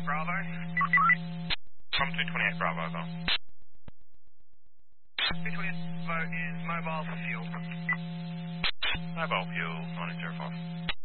Bravo. From 228 Bravo, though. 228 Bravo is mobile for fuel. Mobile fuel, 905.